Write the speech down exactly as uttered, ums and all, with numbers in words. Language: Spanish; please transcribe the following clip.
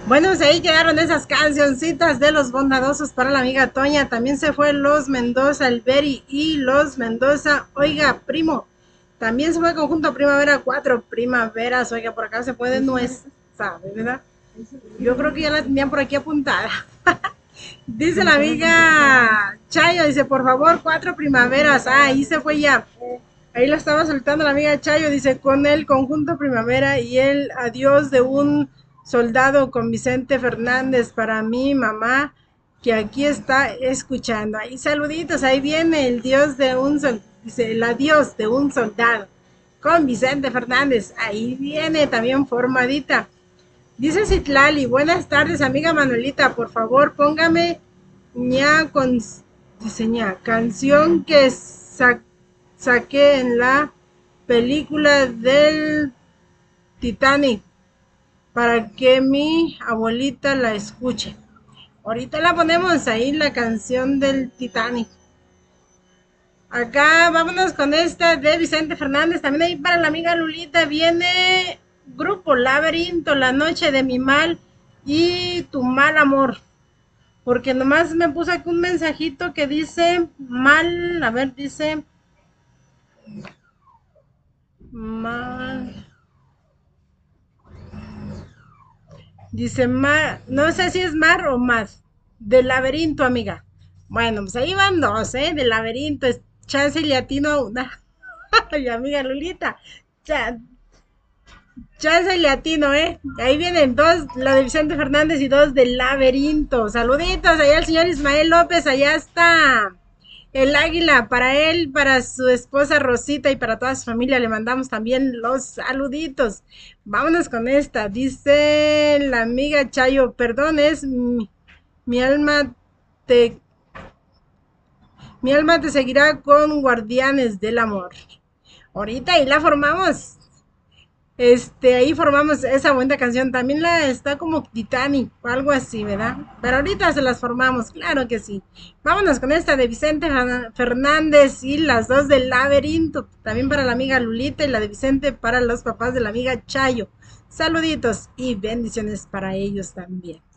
Bueno, pues ahí quedaron esas cancioncitas de los bondadosos para la amiga Toña. También se fue los Mendoza, el Beri y los Mendoza. Oiga, primo. También se fue conjunto Primavera, cuatro primaveras. Oiga, por acá se puede nuez, ¿sabe, verdad? Yo creo que ya la tenían por aquí apuntada. Dice la amiga Chayo, dice, por favor, cuatro primaveras. Ah, ahí se fue ya. Ahí la estaba soltando la amiga Chayo, dice, con el conjunto Primavera y el adiós de un soldado con Vicente Fernández para mi mamá, que aquí está escuchando. Ahí saluditos, ahí viene el dios de un sol, dice, el adiós de un soldado con Vicente Fernández. Ahí viene también formadita. Dice Citlali, buenas tardes, amiga Manuelita, por favor, póngame ña con, dice ña, canción que sa saqué en la película del Titanic para que mi abuelita la escuche. Ahorita la ponemos ahí, la canción del Titanic. Acá vámonos con esta de Vicente Fernández. También ahí para la amiga Lulita viene Grupo Laberinto, La Noche de mi Mal y Tu Mal Amor. Porque nomás me puso aquí un mensajito que dice mal, a ver, dice mal, dice mar, no sé si es mar o más, del laberinto, amiga. Bueno, pues ahí van dos, ¿eh? Del laberinto, es chance y le atino a una. Ay, amiga Lulita, ya, chance y le atino, ¿eh? Ahí vienen dos, la de Vicente Fernández y dos del laberinto. Saluditos allá al señor Ismael López, allá está. El águila, para él, para su esposa Rosita y para toda su familia le mandamos también los saluditos. Vámonos con esta. Dice la amiga Chayo, perdón, es mi, mi alma te mi alma te seguirá con Guardianes del Amor. Ahorita ahí la formamos. Este, ahí formamos esa buena canción. También la está como Titanic o algo así, ¿verdad? Pero ahorita se las formamos, claro que sí. Vámonos con esta de Vicente Fernández y las dos del laberinto. También para la amiga Lulita y la de Vicente para los papás de la amiga Chayo. Saluditos y bendiciones para ellos también.